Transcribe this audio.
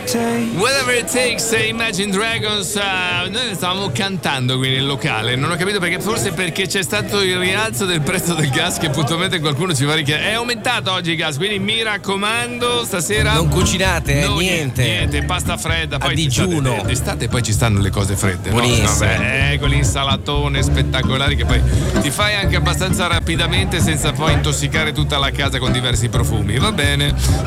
Whatever it takes, Imagine Dragons. Noi stavamo cantando qui nel locale. Non ho capito perché, forse perché c'è stato il rialzo del prezzo del gas che puntualmente qualcuno ci va a richiedere. È aumentato oggi il gas, quindi mi raccomando, stasera non cucinate, no, niente, pasta fredda. Poi a digiuno. D'estate poi ci stanno le cose fredde, buonissimo. No? Vabbè, con l'insalatone spettacolari che poi ti fai anche abbastanza rapidamente senza poi intossicare tutta la casa con diversi profumi. Va bene,